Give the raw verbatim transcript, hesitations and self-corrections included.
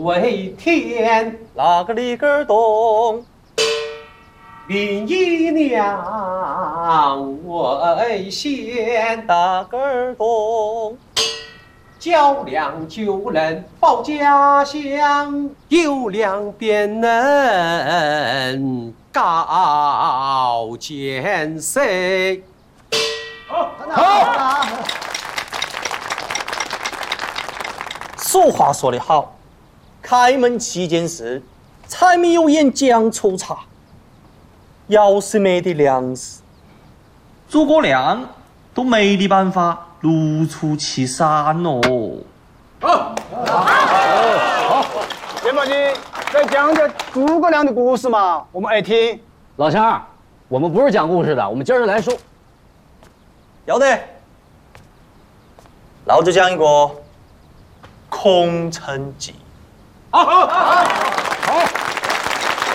为天， 那个里根儿东， 林姨娘为仙， 那个儿东。 较量就能保家乡，有量便能高见色。 好，好。 俗话说得好，开门七件事，柴米油盐酱醋茶。要是没得粮食， 诸葛亮都没得办法如出其山喽。 好，好，田宝金，再讲讲诸葛亮的故事嘛，我们爱听。 老乡，我们不是讲故事的，我们今儿来说。 要得，那我就讲一个空城计。 好，好，好。